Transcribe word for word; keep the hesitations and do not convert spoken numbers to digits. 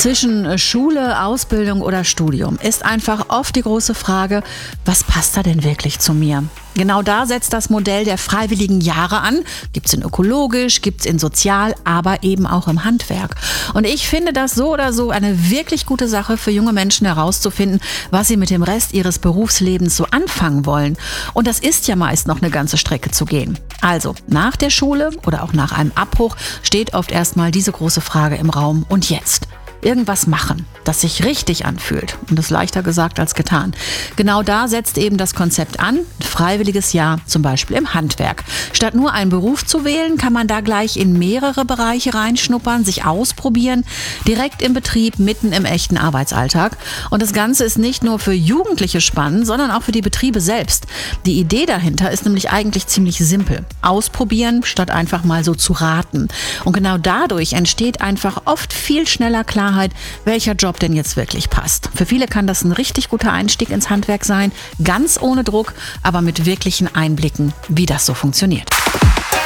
Zwischen äh, Schule, Ausbildung oder Studium ist einfach oft die große Frage, was passt da denn wirklich zu mir? Genau da setzt das Modell der freiwilligen Jahre an. Gibt's in ökologisch, gibt's in sozial, aber eben auch im Handwerk. Und ich finde das so oder so eine wirklich gute Sache für junge Menschen herauszufinden, was sie mit dem Rest ihres Berufslebens so anfangen wollen. Und das ist ja meist noch eine ganze Strecke zu gehen. Also, nach der Schule oder auch nach einem Abbruch steht oft erstmal diese große Frage im Raum. Und jetzt? Irgendwas machen, das sich richtig anfühlt. Und das ist leichter gesagt als getan. Genau da setzt eben das Konzept an, ein freiwilliges Jahr, zum Beispiel im Handwerk. Statt nur einen Beruf zu wählen, kann man da gleich in mehrere Bereiche reinschnuppern, sich ausprobieren, direkt im Betrieb, mitten im echten Arbeitsalltag. Und das Ganze ist nicht nur für Jugendliche spannend, sondern auch für die Betriebe selbst. Die Idee dahinter ist nämlich eigentlich ziemlich simpel. Ausprobieren, statt einfach mal so zu raten. Und genau dadurch entsteht einfach oft viel schneller Klarheit, welcher Job denn jetzt wirklich passt. Für viele kann das ein richtig guter Einstieg ins Handwerk sein, ganz ohne Druck, aber mit wirklichen Einblicken, wie das so funktioniert.